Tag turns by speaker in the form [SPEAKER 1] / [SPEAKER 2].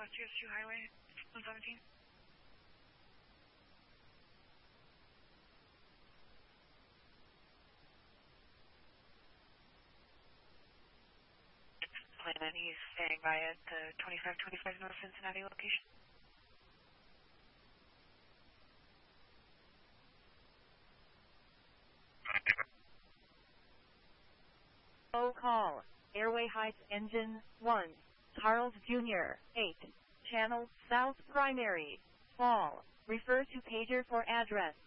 [SPEAKER 1] Southwest US 2 Highway 117. Plan, he's staying by at the 2525 North Cincinnati location.
[SPEAKER 2] Oh, call. Airway Heights Engine 1. Charles Jr. 8. Channel South Primary. Fall. Refer to pager for address.